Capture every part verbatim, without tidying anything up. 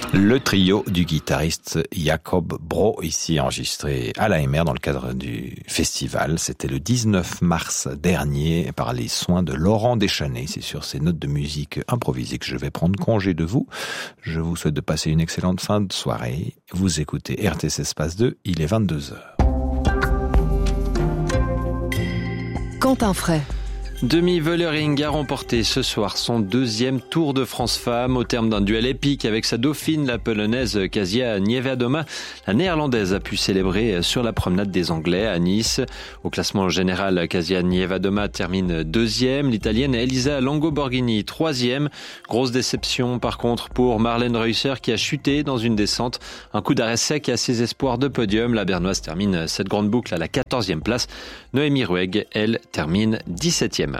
Le trio du guitariste Jacob Bro, ici enregistré à l'A M R dans le cadre du festival. C'était le dix-neuf mars dernier par les soins de Laurent Deschanel. C'est sur ces notes de musique improvisées que je vais prendre congé de vous. Je vous souhaite de passer une excellente fin de soirée. Vous écoutez R T C Espace deux, il est vingt-deux heures. Quentin Fray. Demi Vollering a remporté ce soir son deuxième Tour de France Femmes au terme d'un duel épique avec sa dauphine, la polonaise Kasia Niewiadoma. La néerlandaise a pu célébrer sur la promenade des Anglais à Nice. Au classement général, Kasia Niewiadoma termine deuxième. L'italienne Elisa Longo-Borghini, troisième. Grosse déception par contre pour Marlène Reusser qui a chuté dans une descente. Un coup d'arrêt sec à ses espoirs de podium. La Bernoise termine cette grande boucle à la quatorzième place. Noémie Rueg, elle, termine dix-septième.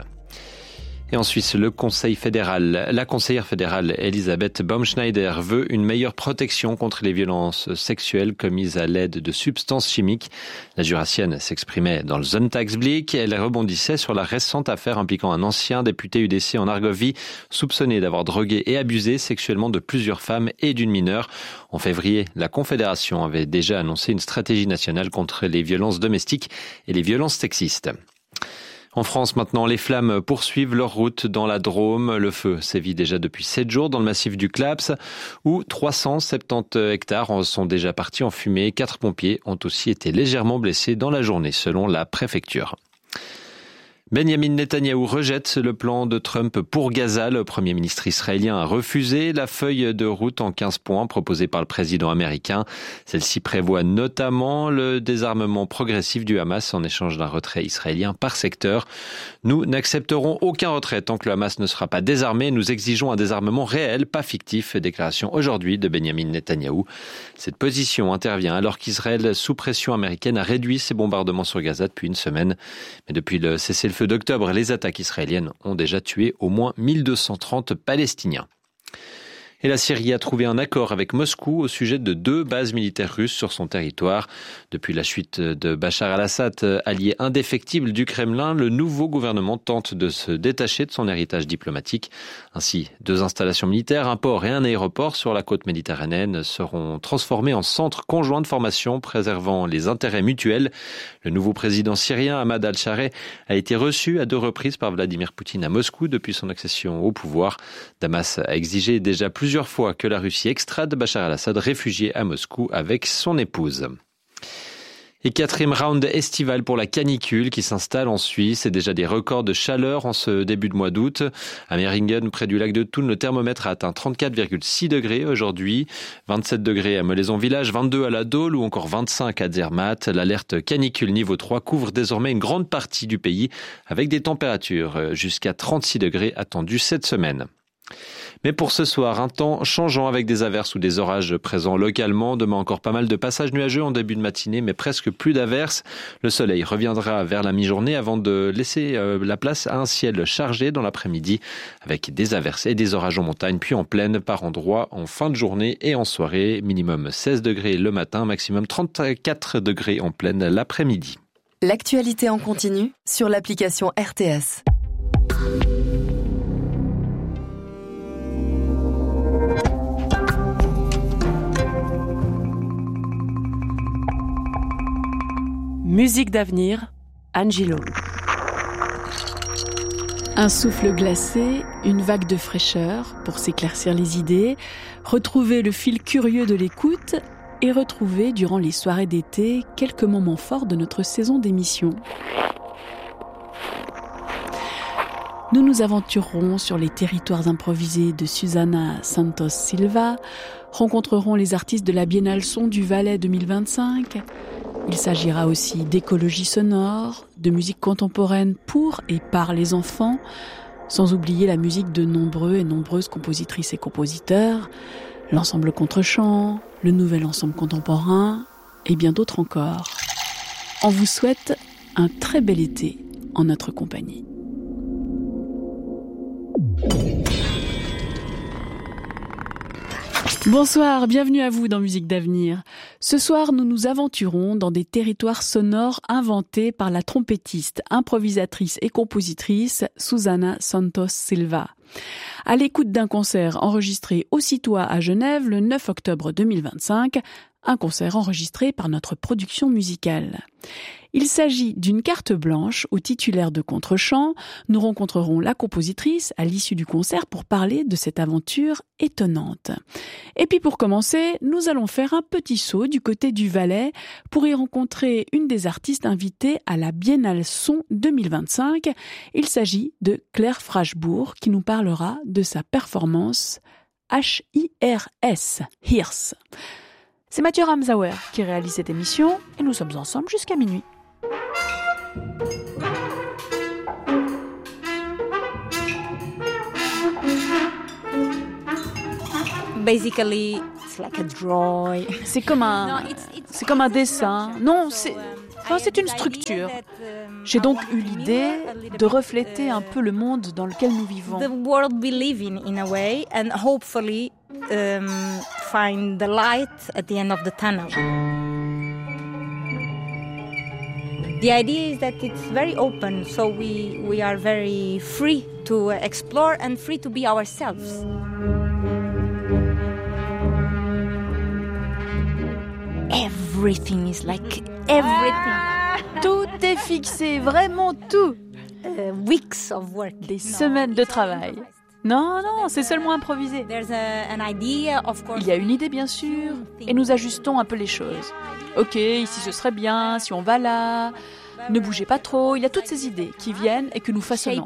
Et en Suisse, le Conseil fédéral, la conseillère fédérale Elisabeth Baumschneider veut une meilleure protection contre les violences sexuelles commises à l'aide de substances chimiques. La jurassienne s'exprimait dans le Sonntagsblick. Elle rebondissait sur la récente affaire impliquant un ancien député U D C en Argovie, soupçonné d'avoir drogué et abusé sexuellement de plusieurs femmes et d'une mineure. En février, la Confédération avait déjà annoncé une stratégie nationale contre les violences domestiques et les violences sexistes. En France, maintenant, les flammes poursuivent leur route dans la Drôme. Le feu sévit déjà depuis sept jours dans le massif du Claps, où trois cent soixante-dix hectares sont déjà partis en fumée. Quatre pompiers ont aussi été légèrement blessés dans la journée, selon la préfecture. Benjamin Netanyahou rejette le plan de Trump pour Gaza. Le Premier ministre israélien a refusé la feuille de route en quinze points proposée par le président américain. Celle-ci prévoit notamment le désarmement progressif du Hamas en échange d'un retrait israélien par secteur. Nous n'accepterons aucun retrait tant que le Hamas ne sera pas désarmé. Nous exigeons un désarmement réel, pas fictif. Déclaration aujourd'hui de Benjamin Netanyahou. Cette position intervient alors qu'Israël, sous pression américaine, a réduit ses bombardements sur Gaza depuis une semaine. Mais depuis le cessez-le-feu d'octobre, les attaques israéliennes ont déjà tué au moins mille deux cent trente Palestiniens. Et la Syrie a trouvé un accord avec Moscou au sujet de deux bases militaires russes sur son territoire. Depuis la chute de Bachar al-Assad, allié indéfectible du Kremlin, le nouveau gouvernement tente de se détacher de son héritage diplomatique. Ainsi, deux installations militaires, un port et un aéroport sur la côte méditerranéenne seront transformés en centres conjoints de formation préservant les intérêts mutuels. Le nouveau président syrien, Ahmad al-Shareh, a été reçu à deux reprises par Vladimir Poutine à Moscou depuis son accession au pouvoir. Damas a exigé déjà plus plusieurs fois que la Russie extrade Bachar al-Assad, réfugié à Moscou avec son épouse. Et quatrième round estival pour la canicule qui s'installe en Suisse. Et déjà des records de chaleur en ce début de mois d'août. À Meiringen, près du lac de Thun, le thermomètre a atteint trente-quatre virgule six degrés aujourd'hui. vingt-sept degrés à Molaison Village, vingt-deux à la Dole ou encore vingt-cinq à Zermatt. L'alerte canicule niveau trois couvre désormais une grande partie du pays avec des températures jusqu'à trente-six degrés attendues cette semaine. Mais pour ce soir, un temps changeant avec des averses ou des orages présents localement. Demain encore pas mal de passages nuageux en début de matinée, mais presque plus d'averses. Le soleil reviendra vers la mi-journée avant de laisser la place à un ciel chargé dans l'après-midi avec des averses et des orages en montagne, puis en plaine par endroits en fin de journée et en soirée. Minimum seize degrés le matin, maximum trente-quatre degrés en plaine l'après-midi. L'actualité en continu sur l'application R T S. Musique d'avenir, Angelo. Un souffle glacé, une vague de fraîcheur pour s'éclaircir les idées, retrouver le fil curieux de l'écoute et retrouver durant les soirées d'été quelques moments forts de notre saison d'émission. Nous nous aventurerons sur les territoires improvisés de Susana Santos Silva, rencontrerons les artistes de la Biennale Son du Valais deux mille vingt-cinq. Il s'agira aussi d'écologie sonore, de musique contemporaine pour et par les enfants, sans oublier la musique de nombreux et nombreuses compositrices et compositeurs, l'ensemble Contre-champ, le nouvel ensemble contemporain et bien d'autres encore. On vous souhaite un très bel été en notre compagnie. Bonsoir, bienvenue à vous dans Musique d'avenir. Ce soir, nous nous aventurons dans des territoires sonores inventés par la trompettiste, improvisatrice et compositrice Susana Santos Silva. À l'écoute d'un concert enregistré aussitôt à Genève le neuf octobre deux mille vingt-cinq, un concert enregistré par notre production musicale. Il s'agit d'une carte blanche au titulaire de contre-chant. Nous rencontrerons la compositrice à l'issue du concert pour parler de cette aventure étonnante. Et puis pour commencer, nous allons faire un petit saut du côté du Valais pour y rencontrer une des artistes invitées à la Biennale Son deux mille vingt-cinq. Il s'agit de Claire Frashbourg qui nous parlera de sa performance H I R S, Hirs. C'est Mathieu Ramsauer qui réalise cette émission et nous sommes ensemble jusqu'à minuit. Basically, it's like a drawing. C'est comme un, c'est comme un dessin. Non, c'est, enfin, c'est une structure. J'ai donc eu l'idée de refléter un peu le monde dans lequel nous vivons. The world we live in, in a way, and hopefully um, find the light at the end of the tunnel. The idea is that it's very open, so we, we are very free to explore and free to be ourselves. Everything is like everything. Tout est fixé, vraiment tout. Uh, weeks of work. Des semaines de travail. Non, non, c'est seulement improvisé. There's a, an idea, of course. Il y a une idée, bien sûr, et nous ajustons un peu les choses. Ok, ici ce serait bien, si on va là, ne bougez pas trop. Il y a toutes ces idées qui viennent et que nous façonnons.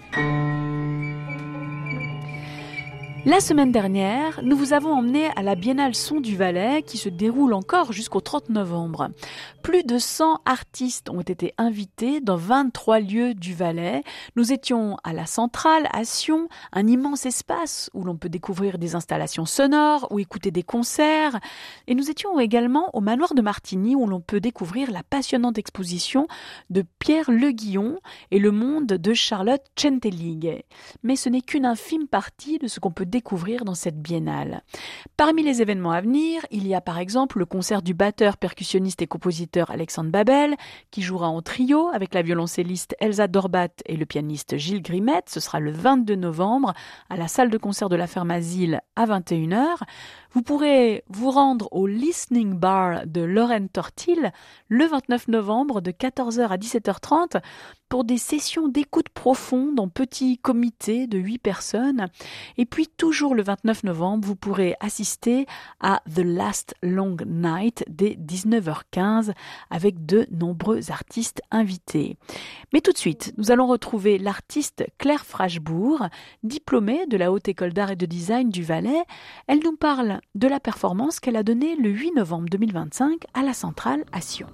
La semaine dernière, nous vous avons emmené à la Biennale Son du Valais qui se déroule encore jusqu'au trente novembre. Plus de cent artistes ont été invités dans vingt-trois lieux du Valais. Nous étions à la Centrale, à Sion, un immense espace où l'on peut découvrir des installations sonores ou écouter des concerts. Et nous étions également au Manoir de Martigny où l'on peut découvrir la passionnante exposition de Pierre Le Guillon et le monde de Charlotte Centelig. Mais ce n'est qu'une infime partie de ce qu'on peut découvrir dans cette biennale. Parmi les événements à venir, il y a par exemple le concert du batteur, percussionniste et compositeur Alexandre Babel, qui jouera en trio avec la violoncelliste Elsa Dorbat et le pianiste Gilles Grimette. Ce sera le vingt-deux novembre à la salle de concert de la Ferme Asile à vingt et une heures. Vous pourrez vous rendre au Listening Bar de Lorraine Tortil le vingt-neuf novembre de quatorze heures à dix-sept heures trente pour des sessions d'écoute profonde en petit comité de huit personnes. Et puis toujours le vingt-neuf novembre, vous pourrez assister à The Last Long Night dès dix-neuf heures quinze avec de nombreux artistes invités. Mais tout de suite, nous allons retrouver l'artiste Claire Frashbourg, diplômée de la Haute École d'Art et de Design du Valais. Elle nous parle de la performance qu'elle a donnée le huit novembre deux mille vingt-cinq à la Centrale à Sion.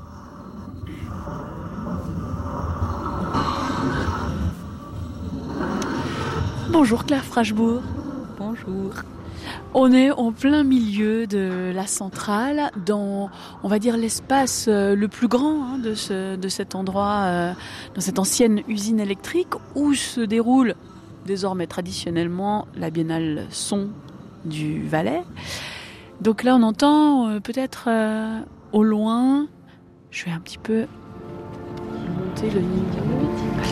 Bonjour Claire Frashbourg. Bonjour. On est en plein milieu de la Centrale, dans, on va dire, l'espace le plus grand hein, de, ce, de cet endroit, euh, dans cette ancienne usine électrique où se déroule désormais traditionnellement la Biennale Son du Valais. Donc là, on entend euh, peut-être euh, au loin, je vais un petit peu monter le niveau.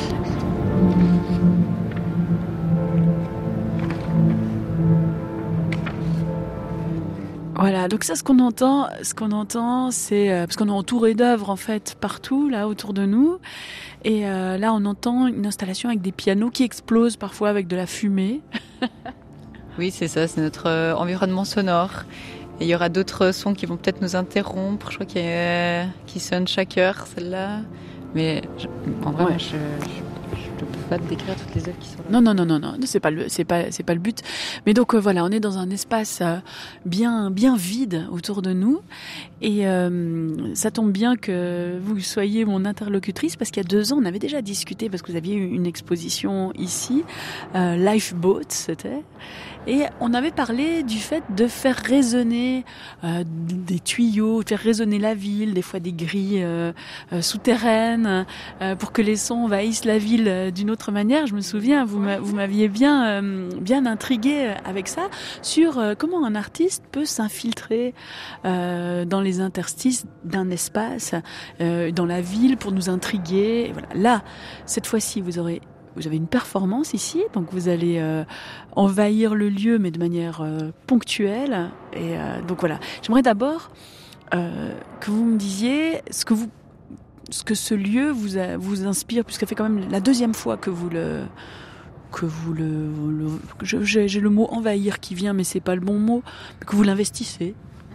Voilà, donc ça, ce qu'on entend, ce qu'on entend, c'est euh, parce qu'on est entouré d'œuvres en fait partout là autour de nous, et euh, là on entend une installation avec des pianos qui explosent parfois avec de la fumée. Oui, c'est ça, c'est notre euh, environnement sonore. Et il y aura d'autres sons qui vont peut-être nous interrompre. Je crois qu'il y a, qui sonnent chaque heure, celle-là. Mais je, en vrai, ouais. moi, je, je, je peux pas te décrire toutes les œuvres qui sont là. Non, non, non, non, non, c'est pas le, c'est pas, c'est pas le but. Mais donc euh, voilà, on est dans un espace euh, bien, bien vide autour de nous, et euh, ça tombe bien que vous soyez mon interlocutrice parce qu'il y a deux ans, on avait déjà discuté parce que vous aviez eu une exposition ici, euh, Lifeboat, c'était. Et on avait parlé du fait de faire résonner euh, des tuyaux, de faire résonner la ville, des fois des grilles euh, euh, souterraines, euh, pour que les sons envahissent la ville euh, d'une autre manière. Je me souviens, vous, m'a, vous m'aviez bien, euh, bien intriguée avec ça, sur euh, comment un artiste peut s'infiltrer euh, dans les interstices d'un espace, euh, dans la ville, pour nous intriguer. Et voilà. Là, cette fois-ci, vous aurez vous avez une performance ici, donc vous allez euh, envahir le lieu, mais de manière euh, ponctuelle. Et euh, donc voilà. J'aimerais d'abord euh, que vous me disiez ce que vous, ce que ce lieu vous a, vous inspire, puisque ça fait quand même la deuxième fois que vous le, que vous le, le je, j'ai, j'ai le mot envahir qui vient, mais c'est pas le bon mot, que vous l'investissez.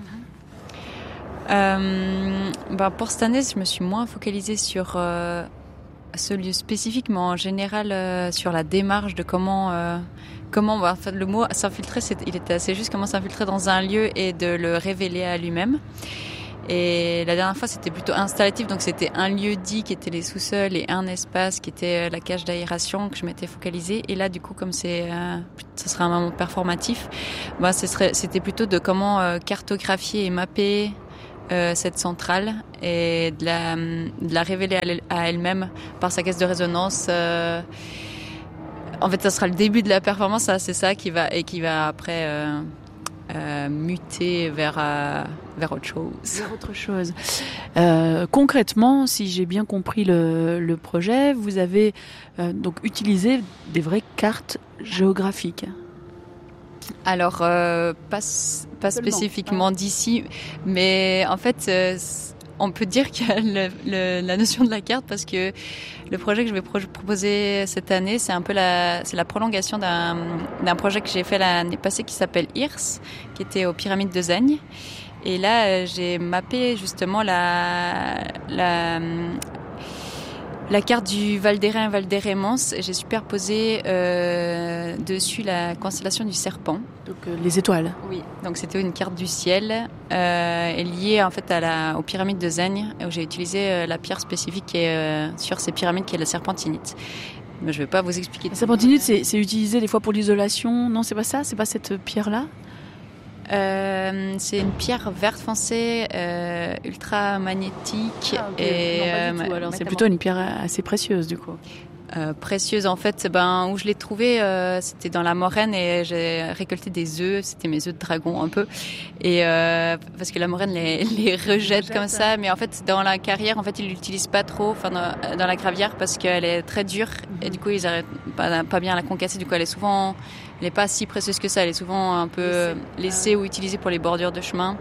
Euh, bah pour cette année, je me suis moins focalisée sur euh, ce lieu spécifique, mais en général euh, sur la démarche de comment, euh, comment bah, en fait, le mot s'infiltrer, c'est, il était assez juste, comment s'infiltrer dans un lieu et de le révéler à lui-même. Et la dernière fois, c'était plutôt installatif, donc c'était un lieu dit qui était les sous-sols et un espace qui était la cage d'aération que je m'étais focalisée. Et là, du coup, comme c'est, euh, ce serait un moment performatif, bah, ce serait, c'était plutôt de comment euh, cartographier et mapper Euh, cette centrale et de la, de la révéler à elle-même par sa caisse de résonance. Euh, en fait, ça sera le début de la performance, ça, c'est ça qui va et qui va après euh, euh, muter vers euh, vers autre chose. Vers autre chose. Euh, concrètement, si j'ai bien compris le, le projet, vous avez euh, donc utilisé des vraies cartes géographiques. Alors, euh, pas, pas spécifiquement d'ici, mais en fait, euh, on peut dire qu'il y a le, le, la notion de la carte parce que le projet que je vais pro- proposer cette année, c'est un peu la, c'est la prolongation d'un, d'un projet que j'ai fait l'année passée qui s'appelle I R S, qui était aux Pyramides de Zaigne. Et là, j'ai mappé justement la, la, la carte du Val d'Hérens et Val d'Hérémence. J'ai superposé euh, dessus la constellation du Serpent. Donc euh, les étoiles. Oui. Donc c'était une carte du ciel euh, liée en fait à la, aux pyramides de Zaigne, où j'ai utilisé euh, la pierre spécifique qui est euh, sur ces pyramides, qui est la serpentinite. Mais je ne vais pas vous expliquer. La serpentinite, c'est, c'est utilisé des fois pour l'isolation. Non, c'est pas ça. C'est pas cette pierre-là. Euh, c'est une pierre verte foncée, euh, ultra magnétique. Ah, okay. Et non, pas du tout. Alors c'est plutôt une pierre assez précieuse du coup. Euh, précieuse en fait, ben où je l'ai trouvée, euh, c'était dans la moraine et j'ai récolté des œufs, c'était mes œufs de dragon un peu, et euh, parce que la moraine les, les rejette comme ça, mais en fait dans la carrière en fait ils l'utilisent pas trop, enfin dans, dans la gravière parce qu'elle est très dure et du coup ils arrivent pas, pas bien à la concasser, du coup elle est souvent, elle est pas si précieuse que ça, elle est souvent un peu laissée ou utilisée pour les bordures de chemin.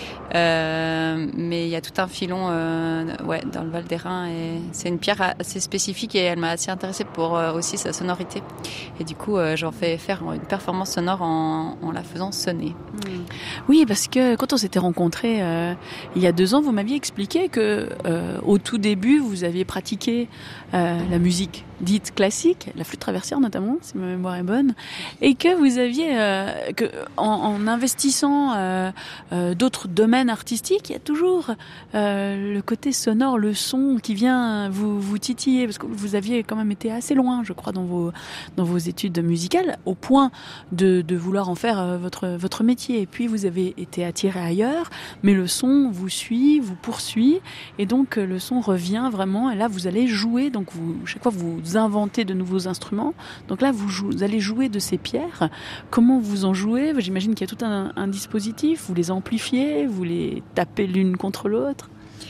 Euh, mais il y a tout un filon euh, ouais, dans le Val d'Hérens et c'est une pierre assez spécifique et elle m'a assez intéressée pour euh, aussi sa sonorité et du coup euh, j'en fais faire une performance sonore en, en la faisant sonner. Mmh. Oui, parce que quand on s'était rencontrés euh, il y a deux ans, vous m'aviez expliqué que euh, au tout début vous aviez pratiqué euh, la musique dite classique, la flûte traversière notamment, si ma mémoire est bonne, et que vous aviez, euh, que en, en investissant euh, euh, d'autres domaines artistiques, il y a toujours euh, le côté sonore, le son qui vient vous, vous titiller, parce que vous aviez quand même été assez loin, je crois, dans vos, dans vos études musicales, au point de, de vouloir en faire euh, votre, votre métier. Et puis vous avez été attiré ailleurs, mais le son vous suit, vous poursuit, et donc le son revient vraiment, et là vous allez jouer, donc vous, chaque fois vous inventer de nouveaux instruments. Donc là, vous, jou- vous allez jouer de ces pierres. Comment vous en jouez ? J'imagine qu'il y a tout un, un dispositif. Vous les amplifiez, vous les tapez l'une contre l'autre.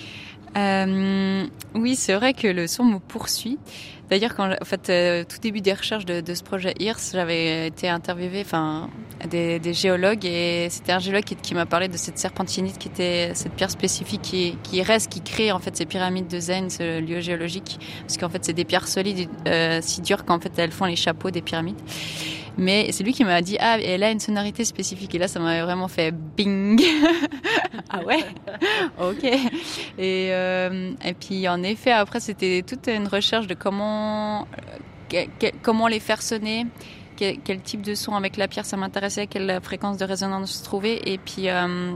Euh, oui, c'est vrai que le son me poursuit. D'ailleurs, quand, en fait, euh, tout début des recherches de, de ce projet I R S, j'avais été interviewée, enfin, des, des géologues, et c'était un géologue qui, qui m'a parlé de cette serpentinite, qui était cette pierre spécifique qui, qui reste, qui crée en fait ces pyramides de Zaigne, ce lieu géologique, parce qu'en fait, c'est des pierres solides, euh, si dures qu'en fait elles font les chapeaux des pyramides. Mais c'est lui qui m'a dit, ah, elle a une sonorité spécifique. Et là, ça m'avait vraiment fait bing. Ah ouais? Ok. Et, euh, et puis, en effet, après, c'était toute une recherche de comment, que, que, comment les faire sonner, quel, quel type de son avec la pierre ça m'intéressait, quelle fréquence de résonance se trouvait. Et puis, euh,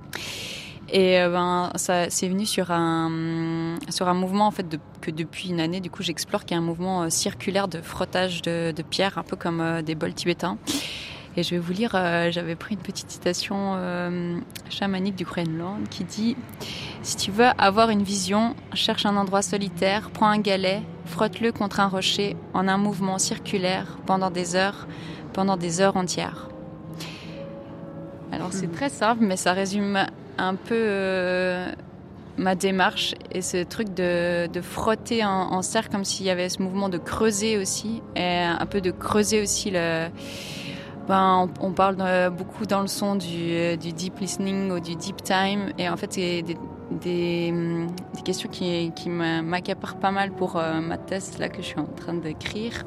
et euh, ben ça c'est venu sur un sur un mouvement en fait de, que depuis une année du coup j'explore, qui est un mouvement euh, circulaire de frottage de, de pierres, un peu comme euh, des bols tibétains. Et je vais vous lire, euh, j'avais pris une petite citation euh, chamanique du Groenland qui dit: si tu veux avoir une vision, cherche un endroit solitaire, prends un galet, frotte-le contre un rocher en un mouvement circulaire pendant des heures, pendant des heures entières. Alors c'est très simple, mais ça résume un peu euh, ma démarche et ce truc de, de frotter en, en cercle comme s'il y avait ce mouvement de creuser aussi et un peu de creuser aussi le... Ben, on, on parle de, beaucoup dans le son du, du deep listening ou du deep time et en fait c'est des, des, des questions qui, qui m'accaparent pas mal pour euh, ma thèse là que je suis en train d'écrire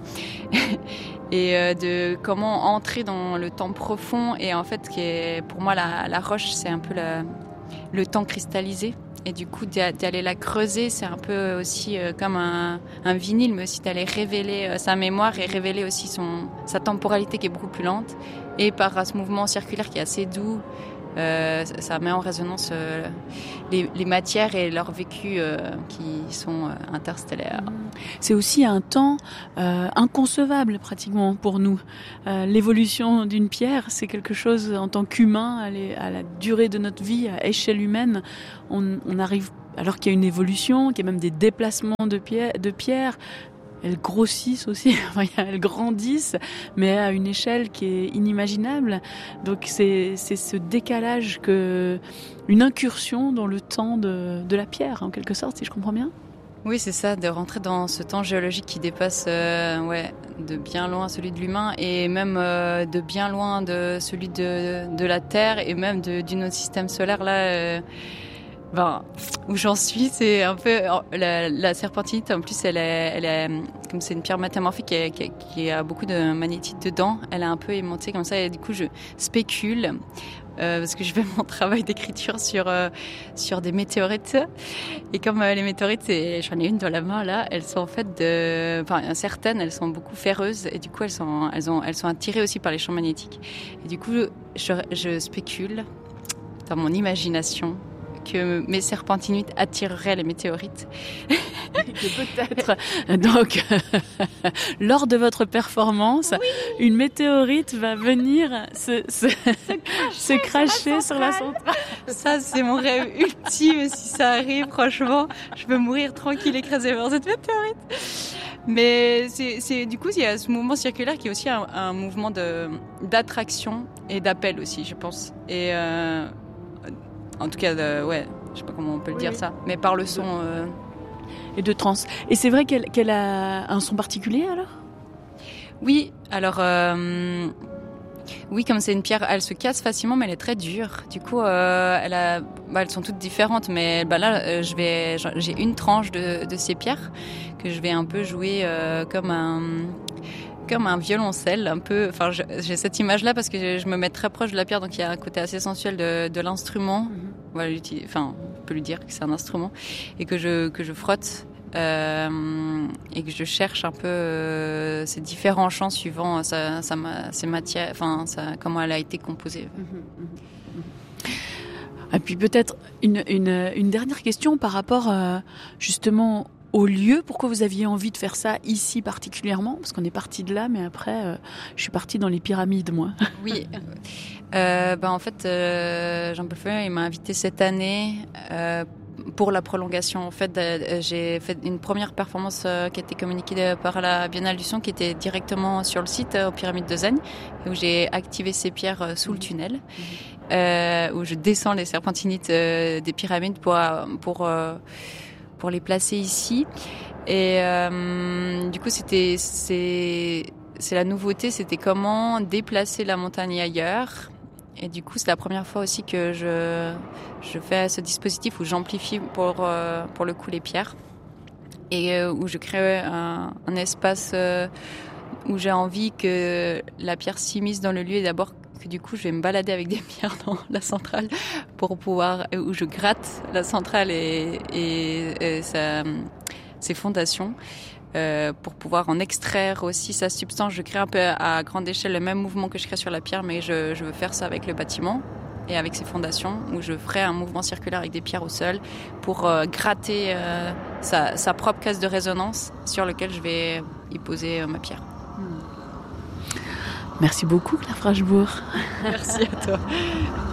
et euh, de comment entrer dans le temps profond et en fait qui est, pour moi la, la roche c'est un peu la, le temps cristallisé. Et du coup, d'aller la creuser, c'est un peu aussi euh, comme un, un vinyle, mais aussi d'aller révéler euh, sa mémoire et révéler aussi son, sa temporalité qui est beaucoup plus lente. Et par ce mouvement circulaire qui est assez doux, euh, ça met en résonance euh, les, les matières et leurs vécus euh, qui sont euh, interstellaires. C'est aussi un temps euh, inconcevable pratiquement pour nous. Euh, l'évolution d'une pierre, c'est quelque chose en tant qu'humain, à, les, à la durée de notre vie, à échelle humaine, on, on arrive, alors qu'il y a une évolution, qu'il y a même des déplacements de pierre, de pierre elles grossissent aussi, elles grandissent, mais à une échelle qui est inimaginable. Donc c'est, c'est ce décalage, que, une incursion dans le temps de, de la pierre, en quelque sorte, si je comprends bien. Oui, c'est ça, de rentrer dans ce temps géologique qui dépasse euh, ouais, de bien loin celui de l'humain et même euh, de bien loin de celui de, de la Terre et même de, du notre système solaire. Là, euh, ben, où j'en suis, c'est un peu la, la serpentinite. En plus, elle est, elle est, comme c'est une pierre métamorphique qui, qui, qui a beaucoup de magnétite dedans, elle est un peu aimantée comme ça. Et du coup, je spécule euh, parce que je fais mon travail d'écriture sur euh, sur des météorites. Et comme euh, les météorites, c'est, j'en ai une dans la main là, elles sont en fait de, enfin certaines, elles sont beaucoup ferreuses et du coup, elles sont, elles ont, elles sont attirées aussi par les champs magnétiques. Et du coup, je, je spécule dans mon imagination que mes serpentinites attireraient les météorites. Que peut-être, donc, lors de votre performance, oui, une météorite va venir se, se, se cracher, se cracher sur la centrale. Ça, c'est mon rêve ultime. Si ça arrive, franchement, je veux mourir tranquille écrasée par cette météorite. Mais c'est, c'est, du coup, il y a ce mouvement circulaire qui est aussi un, un mouvement de, d'attraction et d'appel aussi, je pense. Et euh, en tout cas, de, ouais, je sais pas comment on peut le oui, dire oui. ça, mais par le son. Euh... Et de trans. Et c'est vrai qu'elle, qu'elle a un son particulier alors ? Oui, alors. Euh... Oui, comme c'est une pierre, elle se casse facilement, mais elle est très dure. Du coup, euh, elle a, bah, elles sont toutes différentes, mais bah là, euh, je vais, j'ai une tranche de, de ces pierres que je vais un peu jouer euh, comme un, comme un violoncelle, un peu. Enfin, je, j'ai cette image-là parce que je, je me mets très proche de la pierre, donc il y a un côté assez sensuel de, de l'instrument. Mm-hmm. Voilà, enfin, on peut lui dire que c'est un instrument et que je que je frotte. Euh, et que je cherche un peu euh, ces différents chants suivant sa, sa, ses matières, enfin sa, comment elle a été composée. Et puis peut-être une, une, une dernière question par rapport euh, justement au lieu. Pourquoi vous aviez envie de faire ça ici particulièrement ? Parce qu'on est parti de là, mais après euh, je suis partie dans les pyramides, moi. Oui. Euh, ben en fait, euh, Jean-Paul Feuillon, il m'a invité cette année. Euh, Pour la prolongation, en fait, j'ai fait une première performance qui a été communiquée par la Biennale du Son, qui était directement sur le site, aux Pyramides de Zègne, où j'ai activé ces pierres sous le tunnel, mmh. euh, où je descends les serpentinites des pyramides pour pour pour les placer ici. Et euh, du coup, c'était c'est c'est la nouveauté, c'était comment déplacer la montagne ailleurs. Et du coup, c'est la première fois aussi que je, je fais ce dispositif où j'amplifie pour, euh, pour le coup les pierres et euh, où je crée un, un espace euh, où j'ai envie que la pierre s'immisce dans le lieu et d'abord que du coup, je vais me balader avec des pierres dans la centrale pour pouvoir, où je gratte la centrale et, et, et sa, ses fondations. Euh, pour pouvoir en extraire aussi sa substance. Je crée un peu à grande échelle le même mouvement que je crée sur la pierre, mais je, je veux faire ça avec le bâtiment et avec ses fondations, où je ferai un mouvement circulaire avec des pierres au sol pour euh, gratter euh, sa, sa propre caisse de résonance sur laquelle je vais y poser euh, ma pierre. Merci beaucoup, Claire Frachebourg. Merci à toi.